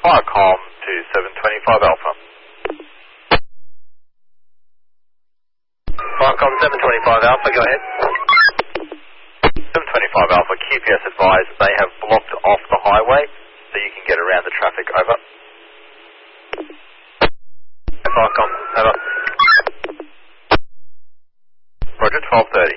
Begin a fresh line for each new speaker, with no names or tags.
Firecom to 725 Alpha.
Firecom 725 Alpha, go ahead.
725 Alpha, QPS advised they have blocked off the highway so you can get around the traffic, over.
Firecom, over.
Roger, 1230.